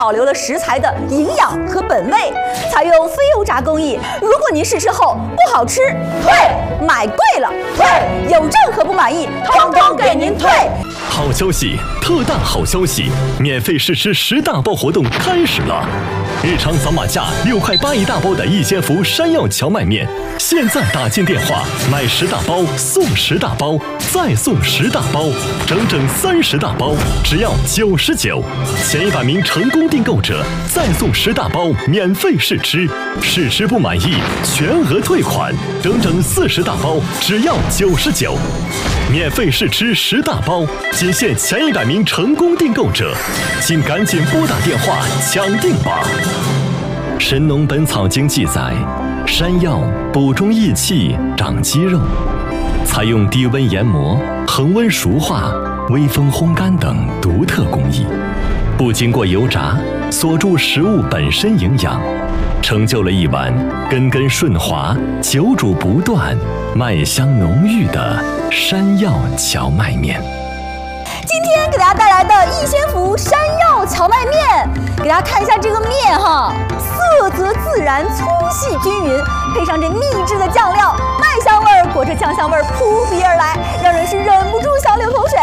保留了食材的营养和本味，采用非油炸工艺。如果您试吃后不好吃，退；买贵了退；有任何不满意，通通给您退。 好消息，特大好消息！免费试吃10大包活动开始了。日常扫码价6块8一大包的一千福山药荞麦面，现在打进电话买10大包送10大包，再送10大包，整30大包，只要99。前100名成功订购者再送10大包免费试吃，试吃不满意全额退款，整40大包，只要99。免费试吃10大包，仅限前100名成功订购者，请赶紧拨打电话抢订吧。《神农本草经》记载，山药补中益气、长肌肉，采用低温研磨、恒温熟化、微风烘干等独特工艺，不经过油炸，锁住食物本身营养，成就了一碗根根顺滑、久煮不断、麦香浓郁的山药荞麦面。 今天给大家带来的逸仙福山药荞麦面，给大家看一下这个面哈，色泽自然，粗细均匀，配上这秘制的酱料，麦香味儿裹着酱香味儿扑鼻而来，让人是忍不住想流口水。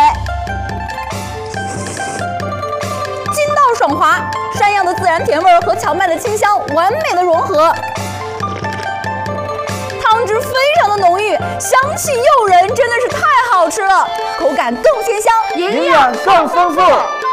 筋道爽滑，山药的自然甜味儿和荞麦的清香完美的融合。汤汁非常的浓郁，香气诱人，真的是太好吃了，口感更鲜香， 营养更丰富。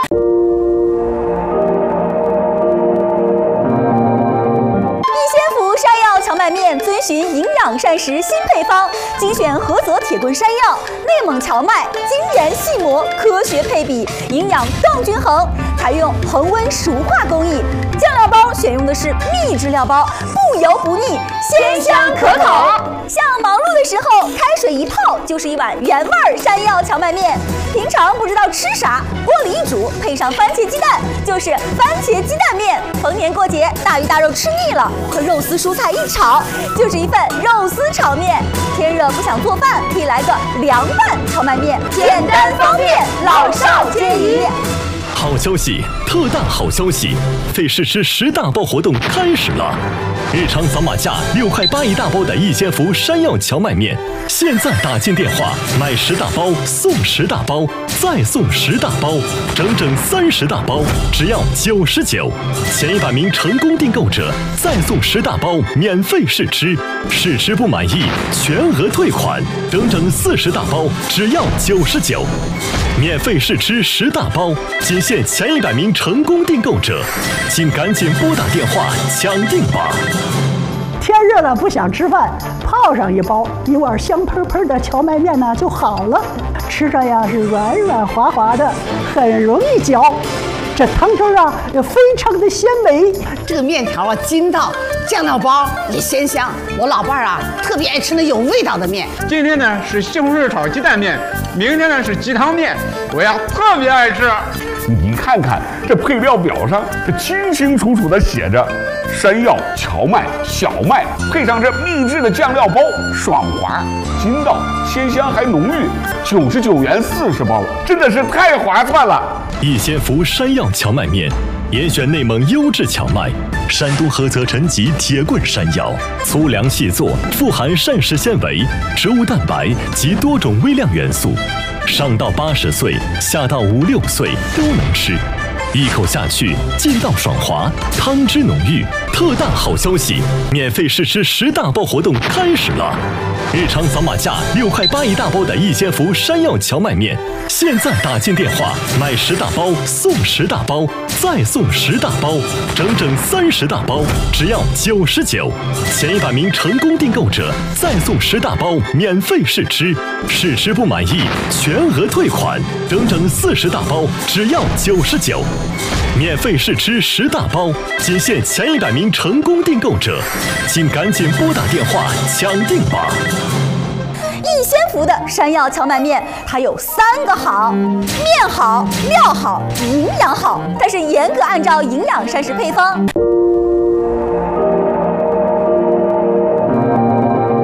逸仙福山药荞麦面遵循营养膳食新配方，精选菏泽铁棍山药、内蒙荞麦，精研细磨，科学配比，营养更均衡。采用恒温熟化工艺，酱料包选用的是秘制料包，不油不腻，鲜香可口。像忙碌的时候，开水一泡就是一碗原味山药荞麦面。平常不知道吃啥，锅里一煮，配上番茄鸡蛋，就是番茄鸡蛋面。逢年过节，大鱼大肉吃腻了，和肉丝蔬菜一炒，就是一份肉丝炒面。天热不想做饭，可以来个凉拌荞麦面，简单方便，老少皆宜。 好消息，特大好消息！费试吃10大包活动开始了。日常扫码价6块8一大包的逸仙福山药荞麦面，现在打进电话买10大包送10大包，再送10大包，整30大包，只要99。前100名成功订购者再送10大包免费试吃，试吃不满意全额退款，整40大包，只要99。免费试吃10大包，仅限前100名成功订购者，请赶紧拨打电话抢订吧。 天热了不想吃饭，泡上一包，一碗香喷喷的荞麦面呢就好了，吃着呀是软软滑滑的，很容易嚼。这汤汁啊也非常的鲜美， 这个面条啊筋道，酱料包也鲜香。我老伴儿啊特别爱吃那有味道的面。 今天呢是西红柿炒鸡蛋面，明天呢是鸡汤面，我呀特别爱吃。 你看看这配料表上，这清清楚楚的写着山药、荞麦、小麦，配上这秘制的酱料包，爽滑、筋道、鲜香还浓郁，99元40包，真的是太划算了。 逸仙福山药荞麦面，严选内蒙优质荞麦，山东菏泽陈集铁棍山药，粗粮细作，富含膳食纤维、植物蛋白及多种微量元素，上到80岁，下到5、6岁都能吃。一口下去，劲道爽滑，汤汁浓郁。特大好消息，免费试吃10大包活动开始了。日常扫码价6块8一大包的逸仙福山药荞麦面，现在打进电话买10大包送10大包，再送10大包，整30大包，只要99。前100名成功订购者再送10大包免费试吃，试吃不满意全额退款，整40大包，只要99。免费试吃10大包，仅限前100名成功订购者，请赶紧拨打电话抢订吧。 逸仙福的山药荞麦面，它有3个好：面好、料好、营养好。它是严格按照营养膳食配方。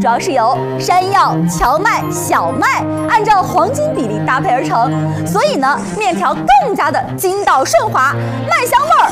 主要是由山药、荞麦、小麦按照黄金比例搭配而成，所以呢，面条更加的筋道顺滑，麦香味儿